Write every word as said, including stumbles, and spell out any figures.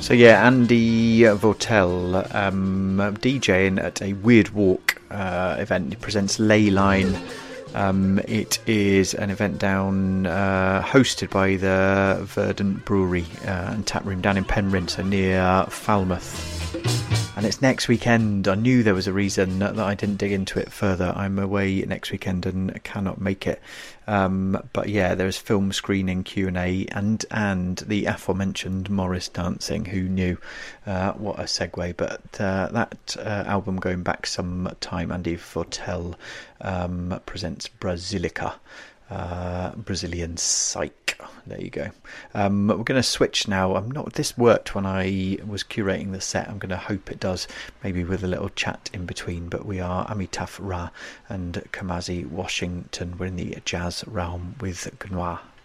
So yeah, Andy Votel um, DJing at a Weird Walk uh, event. He presents Leyline. Um, it is an event down uh, hosted by the Verdant Brewery uh, and Tap Room down in Penryn, so near Falmouth. And it's next weekend. I knew there was a reason that I didn't dig into it further. I'm away next weekend and cannot make it. Um, but yeah, there's film screening, Q and A, and and the aforementioned Morris dancing. Who knew? Uh, what a segue. But uh, that uh, album going back some time, Andy Votel um, presents Brasilica. Uh, Brazilian Psych. There you go. Um, we're going to switch now. I'm not. This worked when I was curating the set. I'm going to hope it does. Maybe with a little chat in between. But we are Amitaf Ra and Kamasi Washington. We're in the jazz realm with Gnoir.